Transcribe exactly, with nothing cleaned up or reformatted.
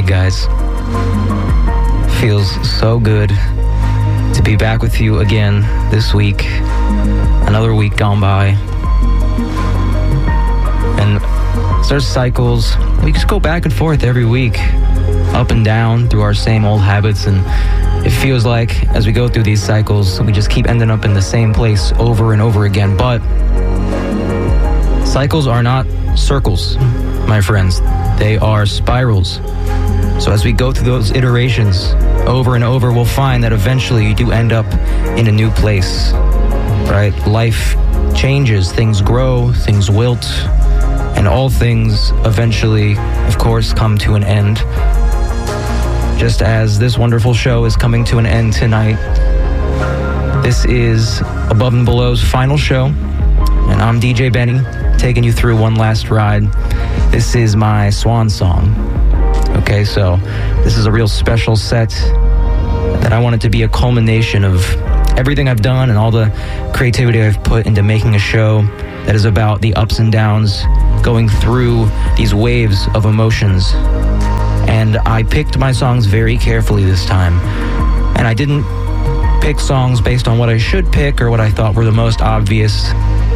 guys. Feels so good to be back with you again this week. Another week gone by. And there's cycles. We just go back and forth every week, up and down through our same old habits, and it feels like as we go through these cycles, we just keep ending up in the same place over and over again. But cycles are not circles, my friends. They are spirals. So as we go through those iterations over and over, we'll find that eventually you do end up in a new place, right? Life changes, things grow, things wilt, and all things eventually, of course, come to an end. Just as this wonderful show is coming to an end tonight. This is Above and Below's final show, and I'm D J Benny, taking you through one last ride. This is my swan song. Okay, so this is a real special set that I want it to be a culmination of everything I've done and all the creativity I've put into making a show that is about the ups and downs, going through these waves of emotions. And I picked my songs very carefully this time. And I didn't pick songs based on what I should pick or what I thought were the most obvious.